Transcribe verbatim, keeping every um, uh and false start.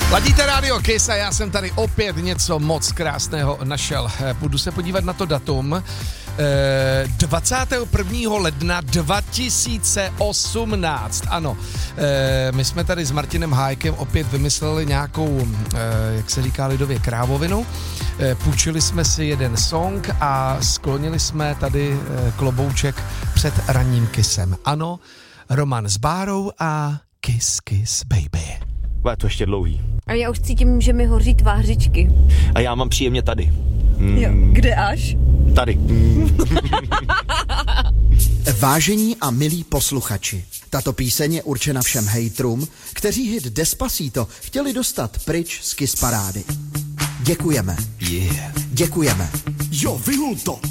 Ladíte rádio Kiss a já jsem tady opět něco moc krásného našel. Půjdu se podívat na to datum. dvacátého prvního ledna dva tisíce osmnáct. Ano, my jsme tady s Martinem Hájkem opět vymysleli nějakou, jak se říká lidově, krávovinu. Půjčili jsme si jeden song a sklonili jsme tady klobouček před ranním Kissem. Ano, Roman s Bárou a Kiss Kiss Baby. Bude to ještě dlouhý. A já už cítím, že mi hoří tvářičky. A já mám příjemně tady. Mm. Jo, kde až? Tady. Mm. Vážení a milí posluchači, tato píseň je určena všem hejtrům, kteří hit Despacito chtěli dostat pryč z Kiss parády. Děkujeme. Yeah. Děkujeme. Jo, vyhul to.